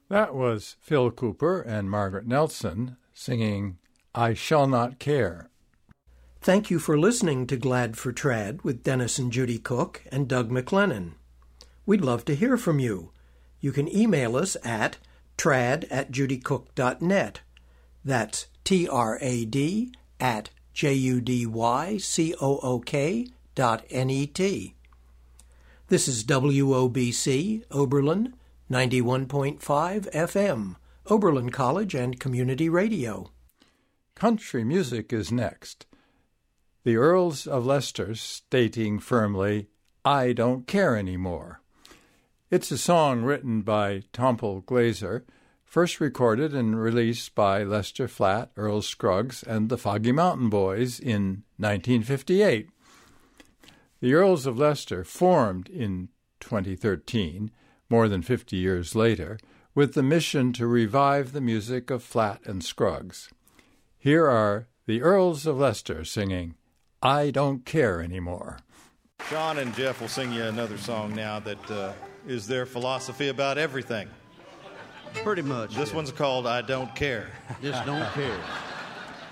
That was Phil Cooper and Margaret Nelson singing I Shall Not Care. Thank you for listening to Glad for Trad with Dennis and Judy Cook and Doug McLennan. We'd love to hear from you. You can email us at trad@judycook.net. That's trad@judycook.net. This is WOBC, Oberlin, 91.5 FM, Oberlin College and Community Radio. Country music is next. The Earls of Leicester stating firmly, I don't care anymore. It's a song written by Tomple Glazer, first recorded and released by Lester Flatt, Earl Scruggs, and the Foggy Mountain Boys in 1958. The Earls of Leicester formed in 2013, more than 50 years later, with the mission to revive the music of Flatt and Scruggs. Here are the Earls of Leicester singing, I Don't Care Anymore. Sean and Jeff will sing you another song now that is their philosophy about everything. Pretty much. This one's called I Don't Care. Just don't care.